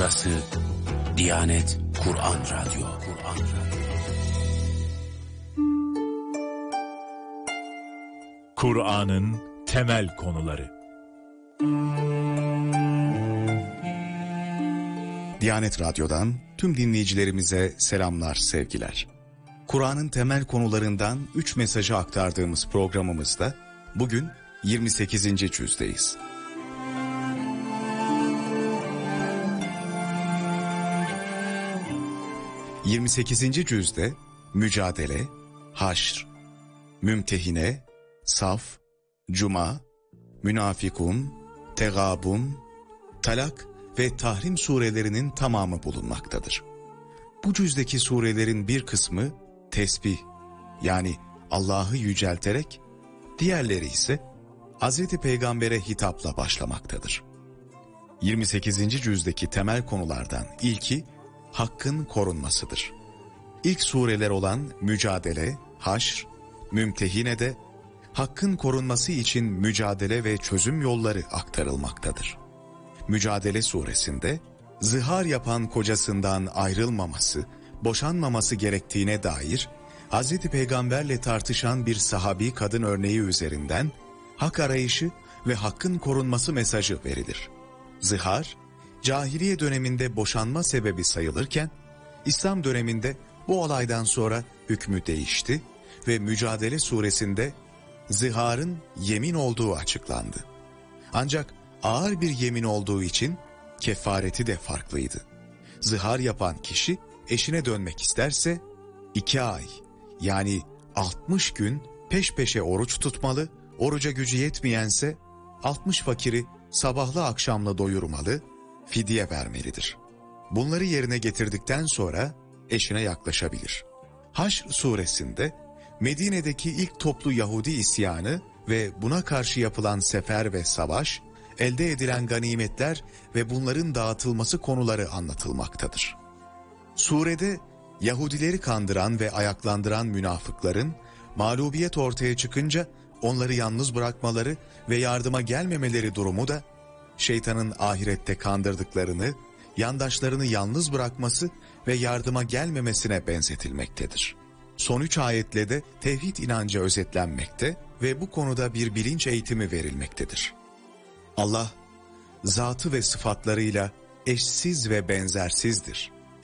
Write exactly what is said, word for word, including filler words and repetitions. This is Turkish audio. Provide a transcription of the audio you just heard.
Burası Diyanet Kur'an Radyo. Kur'an Radyo. Kur'an'ın temel konuları. Diyanet Radyo'dan tüm dinleyicilerimize selamlar, sevgiler. Kur'an'ın temel konularından üç mesajı aktardığımız programımızda bugün yirmi sekizinci cüzdeyiz. yirmi sekizinci cüzde mücadele, haşr, mümtehine, saf, cuma, münafikun, tegabun, talak ve tahrim surelerinin tamamı bulunmaktadır. Bu cüzdeki surelerin bir kısmı tesbih, yani Allah'ı yücelterek, diğerleri ise Hazreti Peygamber'e hitapla başlamaktadır. yirmi sekizinci cüzdeki temel konulardan ilki hakkın korunmasıdır. İlk sureler olan mücadele, haşr, mümtehine'de hakkın korunması için mücadele ve çözüm yolları aktarılmaktadır. Mücadele suresinde zihar yapan kocasından ayrılmaması, boşanmaması gerektiğine dair Hazreti Peygamberle tartışan bir sahabi kadın örneği üzerinden hak arayışı ve hakkın korunması mesajı verilir. Zihar, cahiliye döneminde boşanma sebebi sayılırken, İslam döneminde bu olaydan sonra hükmü değişti ve Mücadele suresinde ziharın yemin olduğu açıklandı. Ancak ağır bir yemin olduğu için kefareti de farklıydı. Zihar yapan kişi eşine dönmek isterse iki ay yani altmış gün peş peşe oruç tutmalı, oruca gücü yetmeyense altmış fakiri sabahlı akşamla doyurmalı, fidye vermelidir. Bunları yerine getirdikten sonra eşine yaklaşabilir. Haşr suresinde Medine'deki ilk toplu Yahudi isyanı ve buna karşı yapılan sefer ve savaş, elde edilen ganimetler ve bunların dağıtılması konuları anlatılmaktadır. Surede Yahudileri kandıran ve ayaklandıran münafıkların mağlubiyet ortaya çıkınca onları yalnız bırakmaları ve yardıma gelmemeleri durumu da şeytanın ahirette kandırdıklarını, yandaşlarını yalnız bırakması ve yardıma gelmemesine benzetilmektedir. Son üç ayetle de tevhid inancı özetlenmekte ve bu konuda bir bilinç eğitimi verilmektedir. Allah, zatı ve sıfatlarıyla eşsiz ve benzersizdir.